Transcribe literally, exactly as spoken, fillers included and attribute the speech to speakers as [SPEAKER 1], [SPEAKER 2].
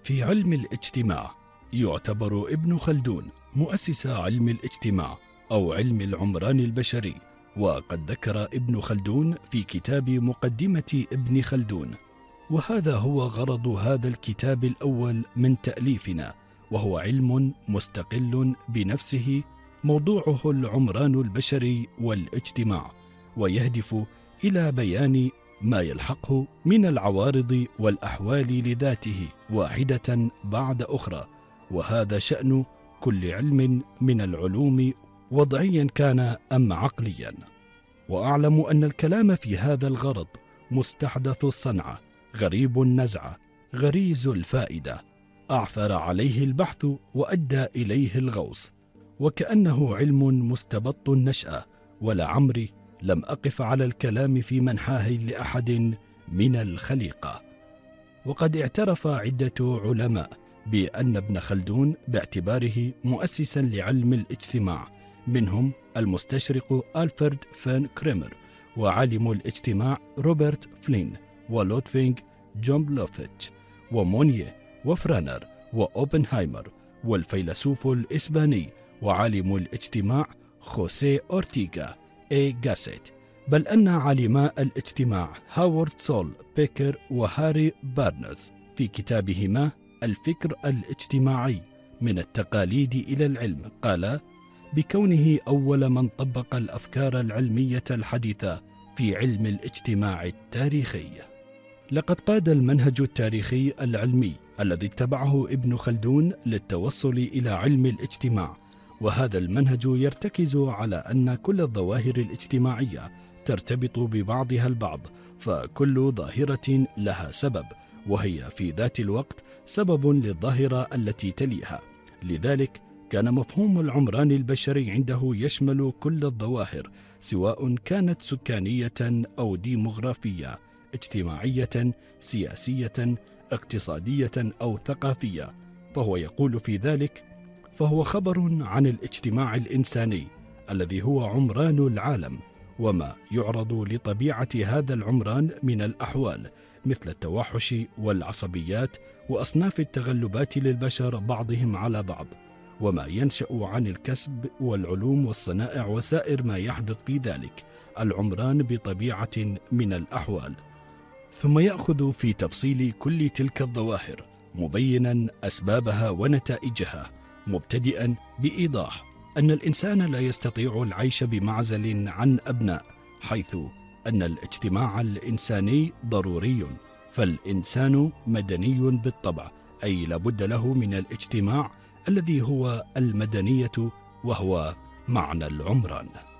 [SPEAKER 1] في علم الاجتماع يعتبر ابن خلدون مؤسس علم الاجتماع أو علم العمران البشري. وقد ذكر ابن خلدون في كتاب مقدمة ابن خلدون، وهذا هو غرض هذا الكتاب الأول من تأليفنا، وهو علم مستقل بنفسه موضوعه العمران البشري والاجتماع، ويهدف إلى بيان ما يلحقه من العوارض والأحوال لذاته واحدة بعد أخرى. وهذا شأن كل علم من العلوم وضعيا كان أم عقليا. وأعلم أن الكلام في هذا الغرض مستحدث الصنعة، غريب النزعة، غريز الفائدة، أعثر عليه البحث وأدى إليه الغوص، وكأنه علم مستبط النشأة. ولعمري لم أقف على الكلام في منحاه لأحد من الخليقة. وقد اعترف عدة علماء بأن ابن خلدون باعتباره مؤسسا لعلم الاجتماع، منهم المستشرق ألفرد فان كريمر، وعالم الاجتماع روبرت فلين، ولودفينغ جون بلوفيتش، ومونيه، وفرانر، وأوبنهايمر، والفيلسوف الإسباني وعالم الاجتماع خوسيه أورتيغا اي غاسيت، بل أن عالما الاجتماع هاورد سول بيكر وهاري بارنز في كتابهما الفكر الاجتماعي من التقاليد إلى العلم قال بكونه أول من طبق الأفكار العلمية الحديثة في علم الاجتماع التاريخي. لقد قاد المنهج التاريخي العلمي الذي اتبعه ابن خلدون للتوصل إلى علم الاجتماع، وهذا المنهج يرتكز على أن كل الظواهر الاجتماعية ترتبط ببعضها البعض، فكل ظاهرة لها سبب، وهي في ذات الوقت سبب للظاهرة التي تليها. لذلك كان مفهوم العمران البشري عنده يشمل كل الظواهر، سواء كانت سكانية أو ديموغرافية، اجتماعية، سياسية، اقتصادية أو ثقافية. فهو يقول في ذلك: فهو خبر عن الاجتماع الإنساني الذي هو عمران العالم، وما يعرض لطبيعة هذا العمران من الأحوال مثل التوحش والعصبيات وأصناف التغلبات للبشر بعضهم على بعض، وما ينشأ عن الكسب والعلوم والصنائع وسائر ما يحدث في ذلك العمران بطبيعة من الأحوال. ثم يأخذ في تفصيل كل تلك الظواهر مبينا أسبابها ونتائجها، مبتدئا بإيضاح أن الإنسان لا يستطيع العيش بمعزل عن أبناء، حيث أن الاجتماع الإنساني ضروري، فالإنسان مدني بالطبع، أي لابد له من الاجتماع الذي هو المدنية، وهو معنى العمران.